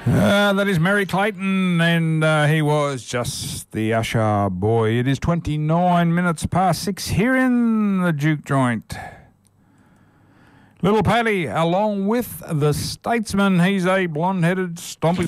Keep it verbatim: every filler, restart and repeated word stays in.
Uh, that is Mary Clayton, and uh, he was just the usher boy. It is twenty-nine minutes past six here in the Juke Joint. Little Paddy, along with the Statesman, he's a blonde-headed stompy